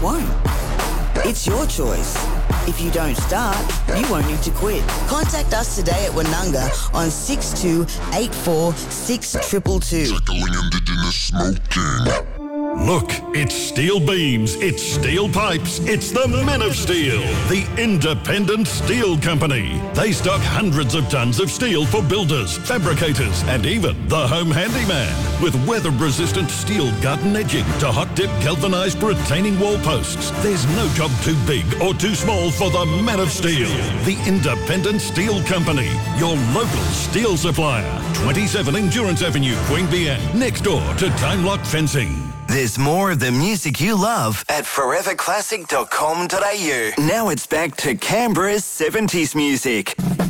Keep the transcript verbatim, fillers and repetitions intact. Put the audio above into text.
won't. It's your choice. If you don't start, you won't need to quit. Contact us today at Wanunga on six two eight four six two two two. Tackling Indigenous smoking. Look, it's steel beams, it's steel pipes, it's the Men of Steel, the independent steel company. They stock hundreds of tons of steel for builders, fabricators, and even the home handyman. With weather-resistant steel garden edging to hot-dip galvanized retaining wall posts, there's no job too big or too small for the Men of Steel, the independent steel company, your local steel supplier. twenty-seven Endurance Avenue, Queanbeyan, next door to Time Lock Fencing. There's more of the music you love at forever classic dot com dot a u. Now it's back to Canberra's seventies music.